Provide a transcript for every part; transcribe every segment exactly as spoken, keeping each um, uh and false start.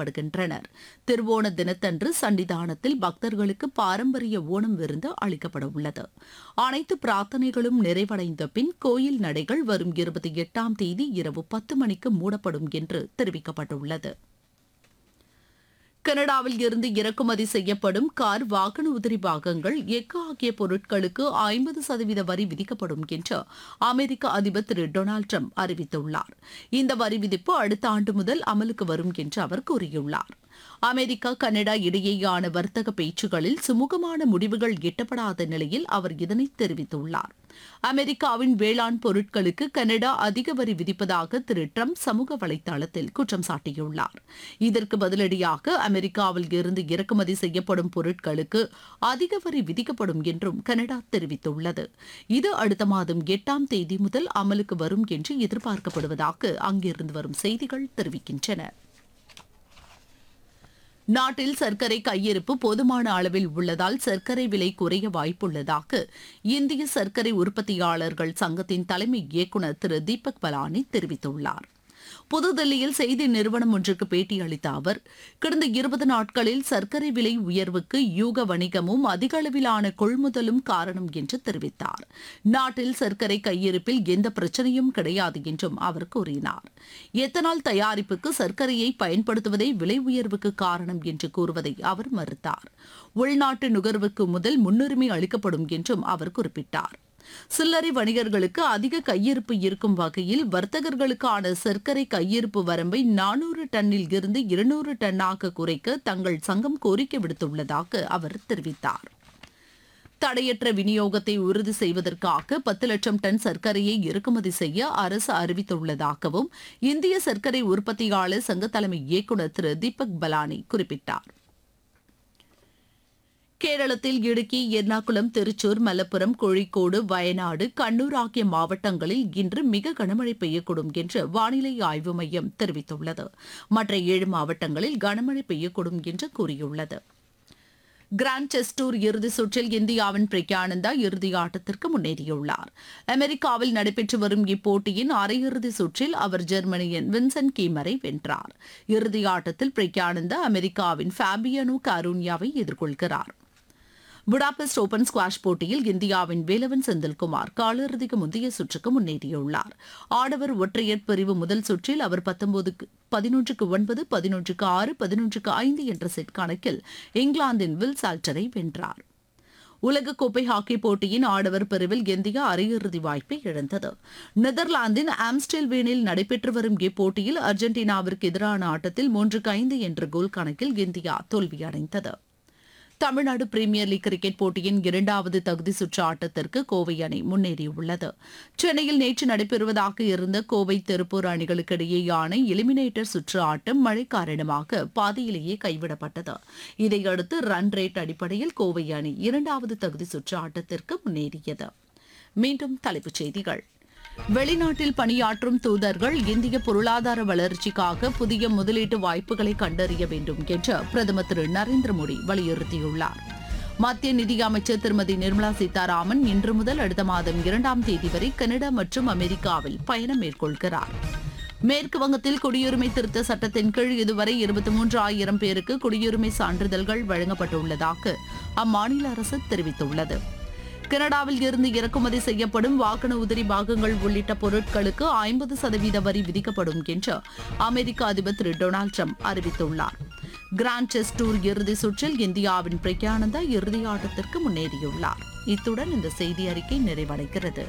வைக்கப்படுகின்றனர். திருவோண தினத்தன்று சன்னிதானத்தில் பக்தர்களுக்கு பாரம்பரிய ஓணம் விருந்து அளிக்கப்பட உள்ளது. அனைத்து பிரார்த்தனைகளும் நிறைவடைந்த பின் கோயில் நடைகள் வரும் இருபத்தி எட்டாம் தேதி இரவு பத்து மணிக்கு மூடப்படும் என்று தெரிவிக்கப்பட்டுள்ளது. கனடாவில் இருந்து இறக்குமதி செய்யப்படும் கார், வாகன உதிரி பாகங்கள், எஃகு ஆகிய பொருட்களுக்கு ஐம்பது சதவீத வரி விதிக்கப்படும் என்று அமெரிக்க அதிபர் திரு டொனால்டு டிரம்ப் அறிவித்துள்ளார். இந்த வரி விதிப்பு அடுத்த ஆண்டு முதல் அமலுக்கு வரும் என்று அவர் கூறியுள்ளார். அமெரிக்கா கனடா இடையேயான வர்த்தக பேச்சுகளில் சுமூகமான முடிவுகள் எட்டப்படாத நிலையில் அவர் இதனை தெரிவித்துள்ளார். அமெரிக்காவின் வேளாண் பொருட்களுக்கு கனடா அதிக வரி விதிப்பதாக திரு டிரம்ப் சமூக வலைதளத்தில் குற்றம் சாட்டியுள்ளார். இதற்கு பதிலடியாக அமெரிக்காவில் இருந்து இறக்குமதி செய்யப்படும் பொருட்களுக்கு அதிக வரி விதிக்கப்படும் என்றும் கனடா தெரிவித்துள்ளது. இது அடுத்த மாதம் எட்டாம் தேதி முதல் அமலுக்கு வரும் என்று எதிர்பார்க்கப்படுவதாக அங்கிருந்து வரும் செய்திகள் தெரிவிக்கின்றன. நாட்டில் சர்க்கரை கையிருப்பு போதுமான அளவில் உள்ளதால் சர்க்கரை விலை குறைய வாய்ப்புள்ளதாக இந்திய சர்க்கரை உற்பத்தியாளர்கள் சங்கத்தின் தலைமை இயக்குநர் திரு தீபக் பலானி தெரிவித்துள்ளார். புதுதில்லியில் செய்தி நிறுவனம் ஒன்றுக்கு பேட்டியளித்த அவர், கடந்த இருபது நாட்களில் சர்க்கரை விலை உயர்வுக்கு யூக வணிகமும் அதிக அளவிலான கொள்முதலும் காரணம் என்று தெரிவித்தார். நாட்டில் சர்க்கரை கையிருப்பில் எந்த பிரச்சனையும் கிடையாது என்றும் அவர் கூறினார். எத்தனால் தயாரிப்புக்கு சர்க்கரையை பயன்படுத்துவதே விலை உயர்வுக்கு காரணம் என்று கூறுவதை அவர் மறுத்தார். உள்நாட்டு நுகர்வுக்கு முதல் முன்னுரிமை அளிக்கப்படும் என்றும் அவர் குறிப்பிட்டார். சில்லறை வணிகர்களுக்கு அதிக கையிருப்பு இருக்கும் வகையில் வர்த்தகர்களுக்கான சர்க்கரை கையிருப்பு வரம்பை நானூறு டன்னில் இருந்து இருநூறு டன்னாக குறைக்க தங்கள் சங்கம் கோரிக்கை விடுத்துள்ளதாக அவர் தெரிவித்தார். தடையற்ற விநியோகத்தை உறுதி செய்வதற்காக பத்து லட்சம் டன் சர்க்கரையை இறக்குமதி செய்ய அரசு அறிவித்துள்ளதாகவும் இந்திய சர்க்கரை உற்பத்தியாளர் சங்க தலைமை இயக்குநர் திரு தீபக் பலானி குறிப்பிட்டார். கேரளத்தில் இடுக்கி, எர்ணாகுளம், திருச்சூர், மலப்புரம், கோழிக்கோடு, வயநாடு, கண்ணூர் ஆகிய மாவட்டங்களில் இன்று மிக கனமழை பெய்யக்கூடும் என்று வானிலை ஆய்வு மையம் தெரிவித்துள்ளது. மற்ற ஏழு மாவட்டங்களில் கனமழை பெய்யக்கூடும் என்று கூறியுள்ளது. கிராண்ட் செஸ் டூர் இறுதிச் சுற்றில் இந்தியாவின் பிரக்யானந்தா இறுதி ஆட்டத்திற்கு முன்னேறியுள்ளார். அமெரிக்காவில் நடைபெற்று வரும் இப்போட்டியின் அரையிறுதி சுற்றில் அவர் ஜெர்மனியின் வின்சென்ட் கீமரை வென்றார். இறுதி ஆட்டத்தில் பிரக்யானந்தா அமெரிக்காவின் ஃபேபியானோ காரூன்யாவை எதிர்கொள்கிறார். புடாபெஸ்ட் ஓபன் ஸ்குவாஷ் போட்டியில் இந்தியாவின் வேலவன் செந்தில்குமார் காலிறுதிக்கு முந்தைய சுற்றுக்கு முன்னேறியுள்ளார். ஆடவர் ஒற்றையர் பிரிவு முதல் சுற்றில் அவர் பத்தொன்பதுக்கு பதினொன்றுக்கு ஒன்பது, பதினொன்றுக்கு ஆறு, பதினொன்றுக்கு ஐந்து என்ற செட் கணக்கில் இங்கிலாந்தின் வில் சால்டரை வென்றார். உலகக்கோப்பை ஹாக்கி போட்டியின் ஆடவர் பிரிவில் இந்தியா அரையிறுதி வாய்ப்பை இழந்தது. நெதர்லாந்தின் ஆம்ஸ்டெல்வேனில் நடைபெற்று வரும் இப்போட்டியில் அர்ஜென்டினாவிற்கு எதிரான ஆட்டத்தில் மூன்றுக்கு ஐந்து என்ற கோல் கணக்கில் இந்தியா தோல்வியடைந்தது. தமிழ்நாடு பிரீமியர் லீக் கிரிக்கெட் போட்டியின் இரண்டாவது தகுதி சுற்று ஆட்டத்திற்கு கோவை அணி முன்னேறியுள்ளது. சென்னையில் நேற்று நடைபெறுவதாக இருந்த கோவை திருப்பூர் அணிகளுக்கிடையேயான எலிமினேட்டர் சுற்று ஆட்டம் மழை காரணமாக பாதியிலேயே கைவிடப்பட்டது. இதையடுத்து ரன் ரேட் அடிப்படையில் கோவை அணி இரண்டாவது தகுதி சுற்று ஆட்டத்திற்கு முன்னேறியது. மீண்டும் தலைப்புச் செய்திகள். வெளிநாட்டில் பணியாற்றும் தூதர்கள் இந்திய பொருளாதார வளர்ச்சிக்காக புதிய முதலீட்டு வாய்ப்புகளை கண்டறிய வேண்டும் என்று பிரதமர் திரு நரேந்திர மோடி வலியுறுத்தியுள்ளார். மத்திய நிதியமைச்சர் திருமதி நிர்மலா சீதாராமன் இன்று முதல் அடுத்த மாதம் இரண்டாம் தேதி வரை கனடா மற்றும் அமெரிக்காவில் பயணம் மேற்கொள்கிறார். மேற்கு வங்கத்தில் குடியுரிமை திருத்த சட்டத்தின் கீழ் இதுவரை இருபத்தி மூன்று ஆயிரம் பேருக்கு குடியுரிமை சான்றிதழ்கள் வழங்கப்பட்டுள்ளதாக அம்மாநில அரசு தெரிவித்துள்ளது. கனடாவில் இருந்து இறக்குமதி செய்யப்படும் வாகன உதிரி பாகங்கள் உள்ளிட்ட பொருட்களுக்கு ஐம்பது சதவீத வரி விதிக்கப்படும் என்று அமெரிக்க அதிபர் திரு டொனால்டு டிரம்ப் அறிவித்துள்ளார். கிராண்ட் செஸ் டூர் இறுதி சுற்றில் இந்தியாவின் பிரக்யானந்தா இறுதி ஆட்டத்திற்கு முன்னேறியுள்ளார். இத்துடன் இந்த செய்தி அறிக்கை நிறைவடைகிறது.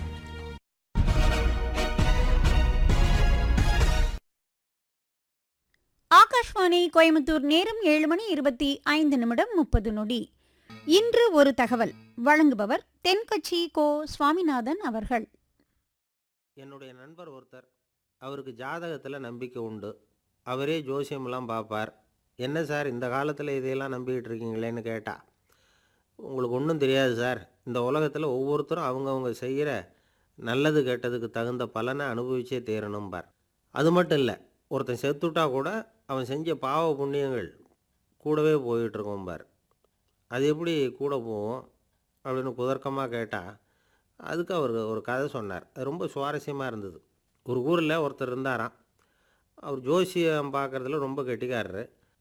ஆகாஷ்வாணி கோயம்புத்தூர். நேரம் ஏழு மணி இருபத்தி ஐந்து நிமிடம் முப்பது நொடி. இன்று ஒரு தகவல் வழங்குபவர் தென்கட்சி கோ சுவாமிநாதன் அவர்கள். என்னுடைய நண்பர் ஒருத்தர், அவருக்கு ஜாதகத்தில் நம்பிக்கை உண்டு. அவரே ஜோசியமெல்லாம் பார்ப்பார். என்ன சார் இந்த காலத்தில் இதையெல்லாம் நம்பிக்கிட்டு இருக்கீங்களேன்னு கேட்டா, உங்களுக்கு ஒன்றும் தெரியாது சார், இந்த உலகத்தில் ஒவ்வொருத்தரும் அவங்கவுங்க செய்கிற நல்லது கெட்டதுக்கு தகுந்த பலனை அனுபவிச்சே தீரணும்பார். அது மட்டும் இல்லை, ஒருத்தன் செத்துட்டா கூட அவன் செஞ்ச பாவ புண்ணியங்கள் கூடவே போயிட்டுருக்கோம்பார். அது எப்படி கூட போவோம் அப்படின்னு குதர்க்கமாக கேட்டால், அதுக்கு அவர் ஒரு கதை சொன்னார். அது ரொம்ப சுவாரஸ்யமாக இருந்தது. ஒரு ஊரில் ஒருத்தர் இருந்தாராம். அவர் ஜோசியம் பார்க்குறதுல ரொம்ப கெட்டிக்காரரு.